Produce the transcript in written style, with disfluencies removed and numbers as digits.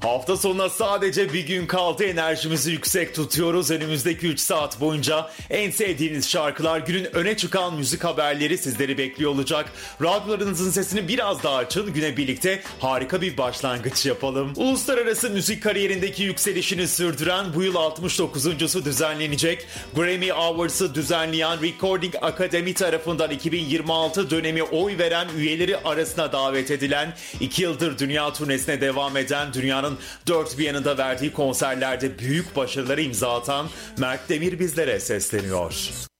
Hafta sonuna sadece bir gün kaldı. Enerjimizi yüksek tutuyoruz. Önümüzdeki 3 saat boyunca en sevdiğiniz şarkılar, günün öne çıkan müzik haberleri sizleri bekliyor olacak. Radyolarınızın sesini biraz daha açın. Güne birlikte harika bir başlangıç yapalım. Uluslararası müzik kariyerindeki yükselişini sürdüren, bu yıl 69'uncusu düzenlenecek Grammy Awards'ı düzenleyen Recording Academy tarafından 2026 dönemi oy veren üyeleri arasına davet edilen, 2 yıldır dünya turnesine devam eden, dünyanın dört bir yanında verdiği konserlerde büyük başarıları imza atan Mert Demir bizlere sesleniyor.